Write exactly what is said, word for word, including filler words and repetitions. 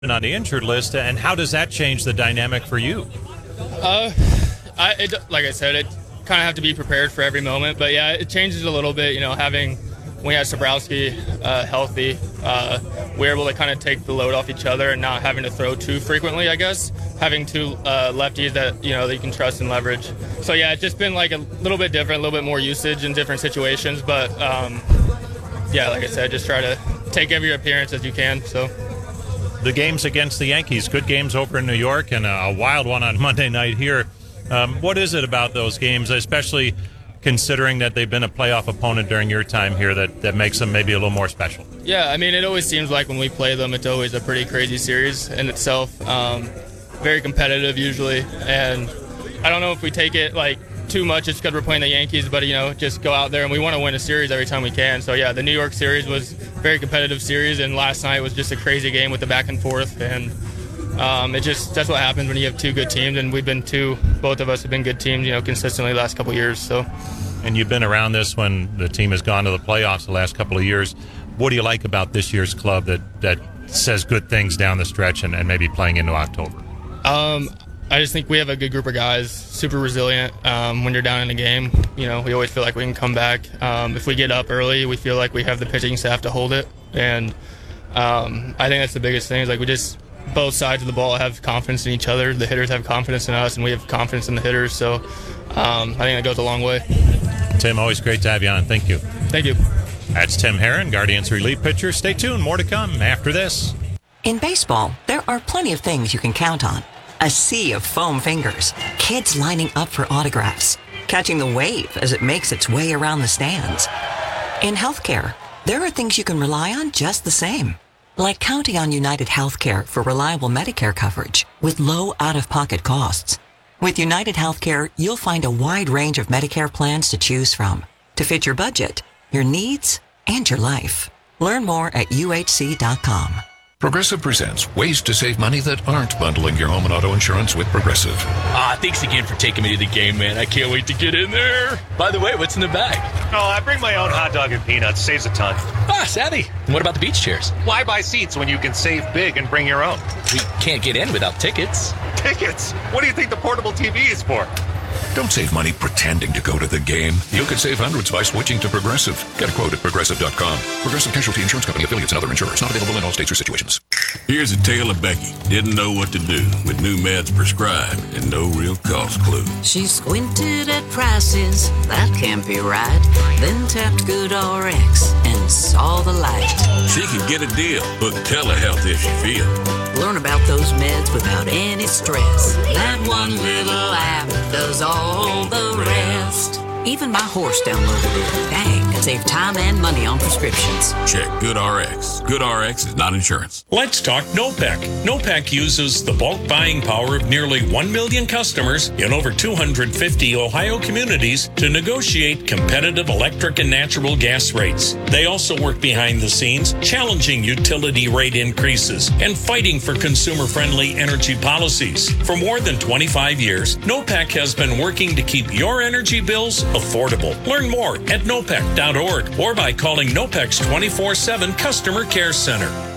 on the injured list, and how does that change the dynamic for you? Uh, I it, like I said, it kind of have to be prepared for every moment. But yeah, it changes a little bit. You know, having when we had Sobrowski uh, healthy, uh, we were able to kind of take the load off each other and not having to throw too frequently. I guess having two uh, lefties that you know that you can trust and leverage. So yeah, it's just been like a little bit different, a little bit more usage in different situations. But um, yeah, like I said, just try to take every appearance as you can. So. The games against the Yankees, good games over in New York and a wild one on Monday night here. Um, what is it about those games, especially considering that they've been a playoff opponent during your time here, that, that makes them maybe a little more special? Yeah, I mean, it always seems like when we play them, it's always a pretty crazy series in itself. Um, very competitive usually, and I don't know if we take it like too much it's because we're playing the Yankees, but you know, just go out there and we want to win a series every time we can. So yeah, the New York series was a very competitive series, and last night was just a crazy game with the back and forth, and um, it just that's what happens when you have two good teams, and we've been two both of us have been good teams, you know, consistently the last couple of years. So and you've been around this when the team has gone to the playoffs the last couple of years. What do you like about this year's club that that says good things down the stretch and, and maybe playing into October? Um I just think we have a good group of guys, super resilient. Um, when you're down in a game, you know, we always feel like we can come back. Um, if we get up early, we feel like we have the pitching staff to hold it. And um, I think that's the biggest thing is like we just, both sides of the ball have confidence in each other. The hitters have confidence in us, and we have confidence in the hitters. So um, I think that goes a long way. Tim, always great to have you on. Thank you. Thank you. That's Tim Herrin, Guardians relief pitcher. Stay tuned. More to come after this. In baseball, there are plenty of things you can count on. A sea of foam fingers, kids lining up for autographs, catching the wave as it makes its way around the stands. In healthcare, there are things you can rely on just the same, like counting on United Healthcare for reliable Medicare coverage with low out-of-pocket costs. With United Healthcare, you'll find a wide range of Medicare plans to choose from to fit your budget, your needs, and your life. Learn more at U H C dot com. Progressive presents ways to save money that aren't bundling your home and auto insurance with Progressive. Ah, thanks again for taking me to the game, man. I can't wait to get in there. By the way, what's in the bag? Oh, I bring my own hot dog and peanuts. Saves a ton. Ah, savvy. And what about the beach chairs? Why buy seats when you can save big and bring your own? We can't get in without tickets. Tickets? What do you think the portable T V is for? Don't save money pretending to go to the game. You could save hundreds by switching to Progressive. Get a quote at Progressive dot com. Progressive Casualty Insurance Company, affiliates, and other insurers. Not available in all states or situations. Here's a tale of Becky. Didn't know what to do with new meds prescribed and no real cost clue. She squinted at prices, that can't be right. Then tapped GoodRx and saw the light. She could get a deal, book telehealth if she feels. Learn about those meds without any stress. That one little app does all the rest. Even my horse downloaded it. Dang, it saved time and money on prescriptions. Check GoodRx. GoodRx is not insurance. Let's talk NOPEC. NOPEC uses the bulk buying power of nearly one million customers in over two hundred fifty Ohio communities to negotiate competitive electric and natural gas rates. They also work behind the scenes, challenging utility rate increases and fighting for consumer-friendly energy policies. For more than twenty-five years, NOPEC has been working to keep your energy bills affordable. Learn more at nopec dot org or by calling NOPEC's twenty-four seven Customer Care Center.